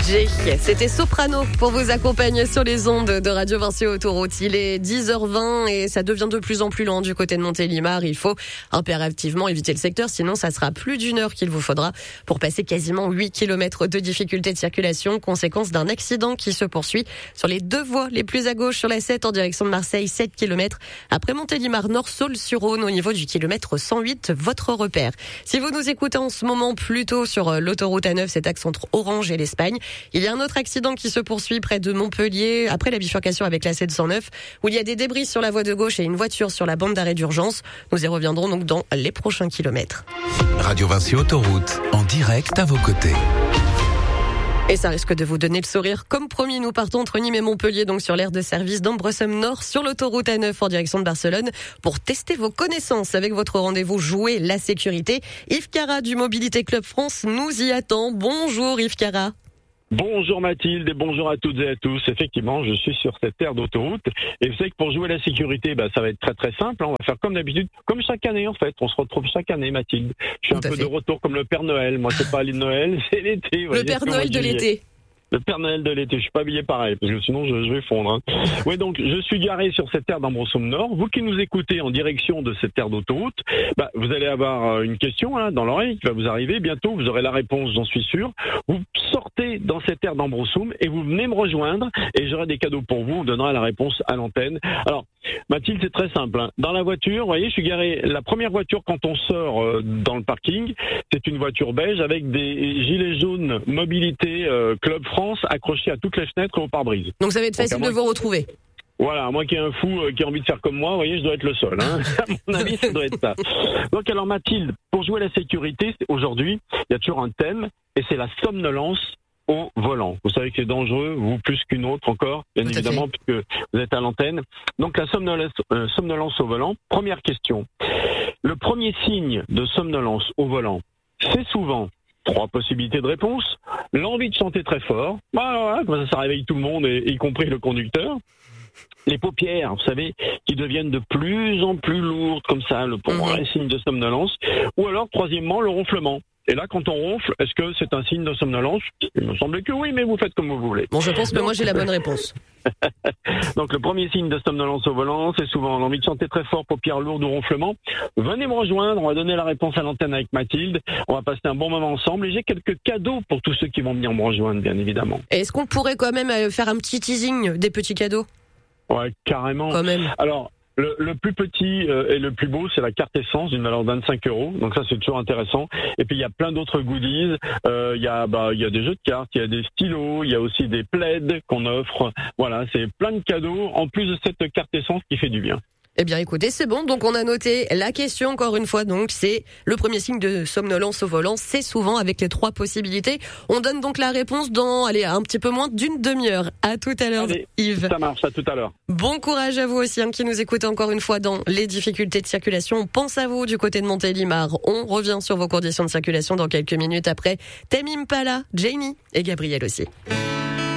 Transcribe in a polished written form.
Jay, c'était Soprano pour vous accompagner sur les ondes de Radio Vinci Autoroute. Il est 10h20 et ça devient de plus en plus lent du côté de Montélimar. Il faut impérativement éviter le secteur, sinon ça sera plus d'une heure qu'il vous faudra pour passer quasiment 8 km de difficulté de circulation, conséquence d'un accident qui se poursuit sur les deux voies les plus à gauche sur la 7 en direction de Marseille, 7 km. Après Montélimar, Nord, Saulx-sur-Rhône au niveau du kilomètre 108, votre repère. Si vous nous écoutez en ce moment plutôt sur l'autoroute A9, cet axe entre Orange et l'Espagne, il y a un autre accident qui se poursuit près de Montpellier, après la bifurcation avec la 709, où il y a des débris sur la voie de gauche et une voiture sur la bande d'arrêt d'urgence. Nous y reviendrons donc dans les prochains kilomètres. Radio Vinci Autoroute, en direct à vos côtés. Et ça risque de vous donner le sourire. Comme promis, nous partons entre Nîmes et Montpellier, donc sur l'aire de service d'Ambreusem Nord, sur l'autoroute A9 en direction de Barcelone, pour tester vos connaissances avec votre rendez-vous Jouer la sécurité. Yves Cara du Mobilité Club France nous y attend. Bonjour Yves Cara. Bonjour Mathilde et bonjour à toutes et à tous. Effectivement, je suis sur cette aire d'autoroute et vous savez que pour jouer la sécurité, ça va être très très simple. On va faire comme d'habitude, comme chaque année en fait. On se retrouve chaque année, Mathilde. Je suis un peu de retour comme le Père Noël. Moi, c'est pas l'île de Noël, c'est l'été. Le Père Noël de l'été. Le Père Noël de l'été, je suis pas habillé pareil, parce que sinon je vais fondre. Oui, donc je suis garé sur cette aire d'Ambreusem Nord. Vous qui nous écoutez en direction de cette aire d'autoroute, vous allez avoir une question dans l'oreille qui va vous arriver bientôt. Vous aurez la réponse, j'en suis sûr. Vous sortez dans cette aire d'Ambreusem et vous venez me rejoindre et j'aurai des cadeaux pour vous. On donnera la réponse à l'antenne. Alors, Mathilde, c'est très simple. Dans la voiture, vous voyez, je suis garé. La première voiture quand on sort dans le parking, c'est une voiture beige avec des gilets jaunes mobilité Club France accrochés à toutes les fenêtres et au pare-brise. Donc ça va être facile de vous retrouver. Voilà, à moins qu'il y ait un fou qui a envie de faire comme moi, vous voyez, je dois être le seul. À mon avis, ça doit être ça. Donc alors Mathilde, pour jouer la sécurité, aujourd'hui, il y a toujours un thème et c'est la somnolence au volant. Vous savez que c'est dangereux, vous plus qu'une autre encore, bien évidemment, puisque vous êtes à l'antenne. Donc la somnolence au volant, première question. Le premier signe de somnolence au volant, c'est souvent 3 possibilités de réponse. L'envie de chanter très fort, comme ça réveille tout le monde, y compris le conducteur. Les paupières, vous savez, qui deviennent de plus en plus lourdes, comme ça, le premier signe de somnolence. Ou alors, troisièmement, le ronflement. Et là, quand on ronfle, est-ce que c'est un signe de somnolence ? Il me semble que oui, mais vous faites comme vous voulez. Bon, je pense que moi j'ai la bonne réponse. Donc le premier signe de somnolence au volant, c'est souvent l'envie de chanter très fort, paupières lourdes ou ronflement. Venez me rejoindre, on va donner la réponse à l'antenne avec Mathilde. On va passer un bon moment ensemble et j'ai quelques cadeaux pour tous ceux qui vont venir me rejoindre, bien évidemment. Et est-ce qu'on pourrait quand même faire un petit teasing des petits cadeaux ? Ouais, carrément. Quand même. Alors, le plus petit et le plus beau, c'est la carte essence d'une valeur de 25 €. Donc ça, c'est toujours intéressant. Et puis, il y a plein d'autres goodies. Il y a des jeux de cartes, il y a des stylos, il y a aussi des plaids qu'on offre. Voilà, c'est plein de cadeaux en plus de cette carte essence qui fait du bien. Eh bien, écoutez, c'est bon. Donc, on a noté la question encore une fois. Donc, c'est le premier signe de somnolence au volant. C'est souvent avec les 3 possibilités. On donne donc la réponse dans, un petit peu moins d'une demi-heure. À tout à l'heure, Yves. Ça marche, à tout à l'heure. Bon courage à vous aussi, qui nous écoutez encore une fois dans les difficultés de circulation. On pense à vous du côté de Montélimar. On revient sur vos conditions de circulation dans quelques minutes après Tame Impala, Jamie et Gabriel aussi.